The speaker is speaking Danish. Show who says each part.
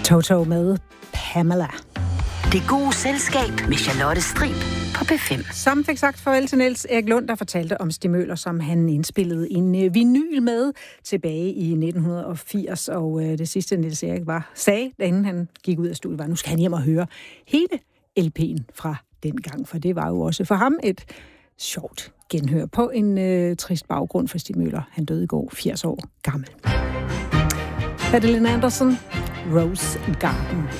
Speaker 1: Toto med Pamela.
Speaker 2: Det gode selskab med Charlotte Strib på P5.
Speaker 1: Som fik sagt farvel til Niels Erik Lund, der fortalte om Stig Møller, som han indspillede en vinyl med tilbage i 1980. Og det sidste, Niels Erik sagde, inden han gik ud af studiet, var, nu skal han hjem og høre hele LP'en fra dengang. For det var jo også for ham et sjovt genhør på en trist baggrund for Stig Møller. Han døde i går, 80 år gammel. Adeline Anderson, Rose Garden.